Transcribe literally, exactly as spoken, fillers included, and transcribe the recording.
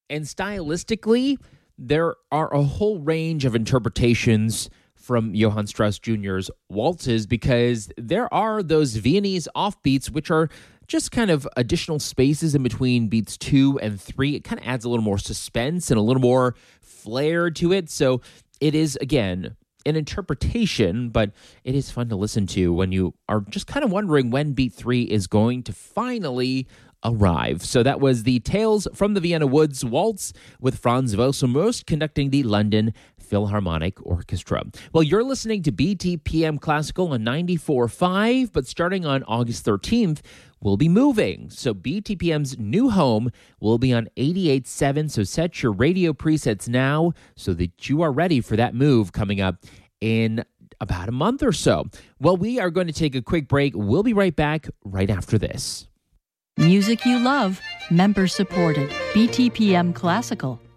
And stylistically, there are a whole range of interpretations from Johann Strauss Junior's waltzes, because there are those Viennese offbeats, which are just kind of additional spaces in between beats two and three. It kind of adds a little more suspense and a little more flair to it. So it is, again, an interpretation, but it is fun to listen to when you are just kind of wondering when beat three is going to finally arrive. So that was the Tales from the Vienna Woods Waltz with Franz Welsselmost conducting the London Philharmonic Orchestra. Well, you're listening to B T P M Classical on ninety-four point five, but starting on August thirteenth, we'll be moving. So B T P M's new home will be on eighty-eight point seven, so set your radio presets now so that you are ready for that move coming up in about a month or so. Well, we are going to take a quick break. We'll be right back right after this. Music you love, member supported. B T P M Classical.